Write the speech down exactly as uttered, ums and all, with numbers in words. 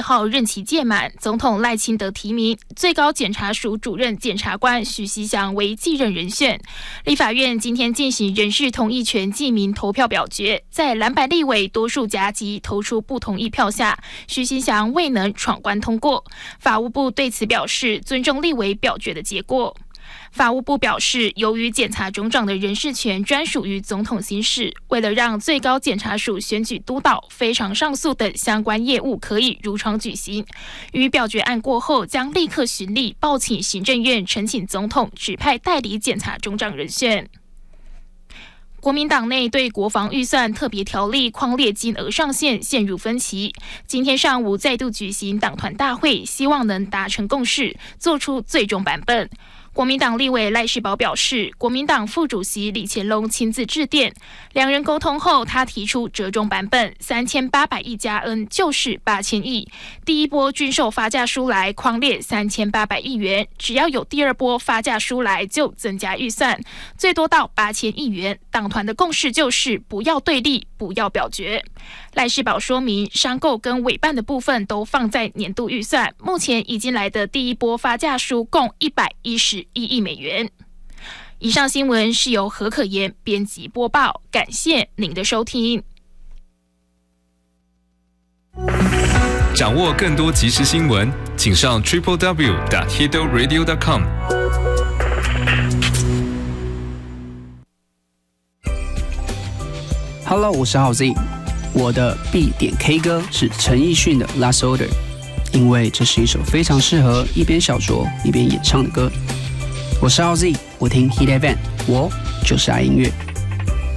号任期届满，总统赖清德提名最高检察署主任检察官许锡祥为继任人选。立法院今天进行人事同意权记名投票表决，在蓝白立委多数夹击投出不同意票下，许锡祥未能闯关通过。法务部对此表示尊重立委表决的结果。法务部表示，由于检察总长的人事权专属于总统行使，为了让最高检察署选举督导、非常上诉等相关业务可以如常举行，于表决案过后将立刻循例报请行政院呈请总统指派代理检察总长人选。国民党内对国防预算特别条例匡列金额上限陷入分歧，今天上午再度举行党团大会，希望能达成共识，做出最终版本。国民党立委赖士葆表示，国民党副主席李乾龙亲自致电，两人沟通后，他提出折中版本，三千八百亿加 N 就是八千亿。第一波军售发价书来匡列三千八百亿元，只要有第二波发价书来就增加预算，最多到八千亿元。党团的共识就是不要对立，不要表决。赖士葆说明，商购跟委办的部分都放在年度预算，目前已经来的第一波发价书共一百一十一亿美元。以上新闻是由何可言编辑播报，感谢您的收听。 掌握更多即时新闻，请上 triple w 点 hido radio 点 com。 Hello， 我是浩 Z， 我的必点 K 歌是陈奕迅的 Last Order， 因为这是一首非常适合一边小酌一边演唱的歌。我是浩 Z， 我听 Hit F M， 我就是爱音乐。